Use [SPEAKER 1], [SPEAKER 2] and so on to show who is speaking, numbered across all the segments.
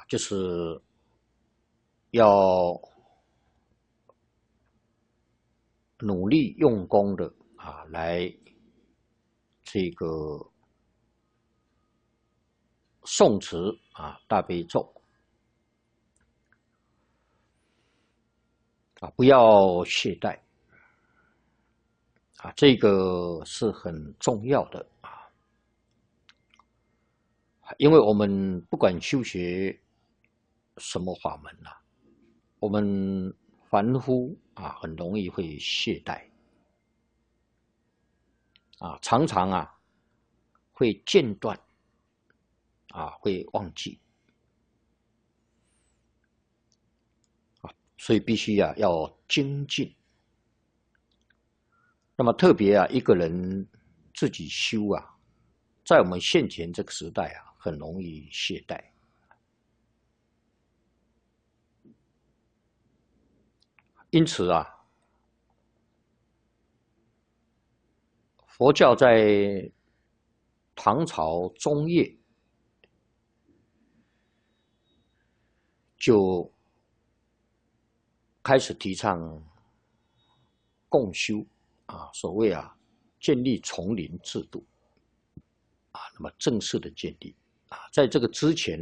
[SPEAKER 1] 就是要努力用功的来这个诵持大悲咒不要懈怠这个是很重要的因为我们不管修学什么法门我们凡夫很容易会懈怠常常会间断会忘记所以必须要精进。那么特别一个人自己修在我们现前这个时代很容易懈怠。因此佛教在唐朝中叶就开始提倡共修所谓建立丛林制度那么正式的建立在这个之前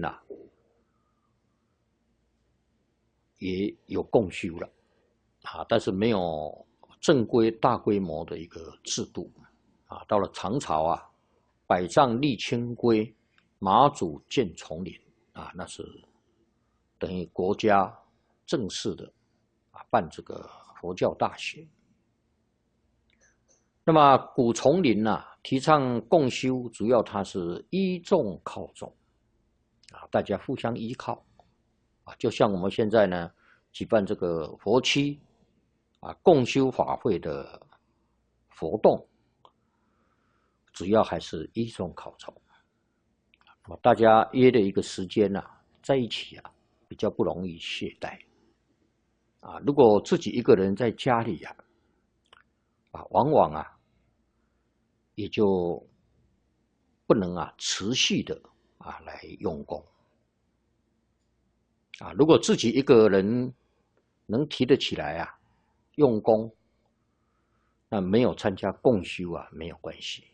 [SPEAKER 1] 也有共修了但是没有正规大规模的一个制度到了唐朝百丈立清规，马祖建丛林那是等于国家正式的办这个佛教大学。那么古丛林提倡共修，主要它是依众靠众大家互相依靠就像我们现在呢举办这个佛七共修法会的活动，主要还是依众靠众大家约的一个时间在一起比较不容易懈怠如果自己一个人在家里往往也就不能持续的来用功如果自己一个人能提得起来用功，那没有参加共修没有关系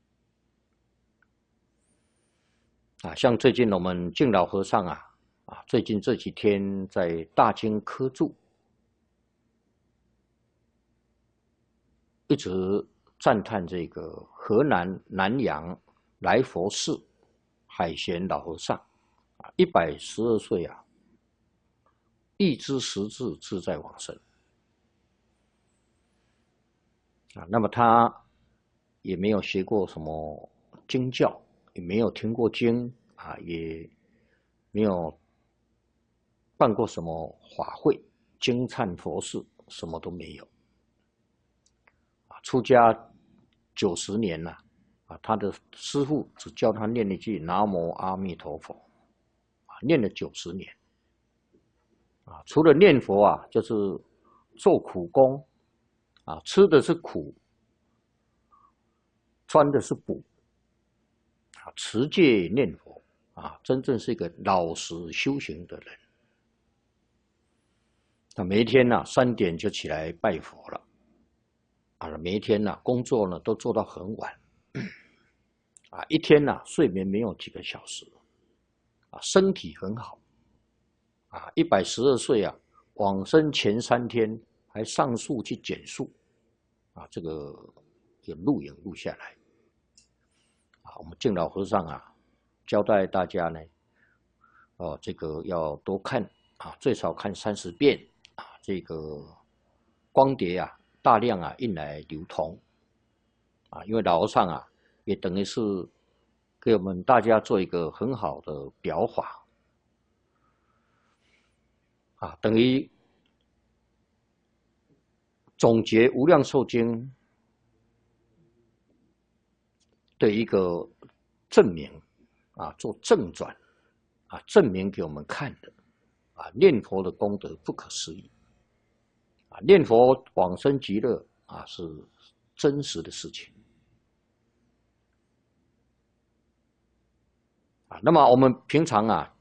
[SPEAKER 1] 像最近我们敬老和尚最近这几天在大经科注一直赞叹这个河南南阳来佛寺海贤老和尚112岁一知实质自在往生那么他也没有学过什么经教，也没有听过经也没有办过什么法会，经忏佛事什么都没有出家90年了他的师父只教他念一句南无阿弥陀佛念了90年除了念佛就是做苦工吃的是苦，穿的是补持戒念佛真正是一个老实修行的人。他每一天3点就起来拜佛了每一天工作都做到很晚一天睡眠没有几个小时身体很好112岁往生前3天还上树去捡树这个有录影录下来我们敬老和尚交代大家呢这个要多看最少看30遍这个光碟大量印来流通因为老和尚也等于是给我们大家做一个很好的表法等于总结《无量寿经》的一个证明做正转证明给我们看的念佛的功德不可思议念佛往生极乐是真实的事情那么我们平常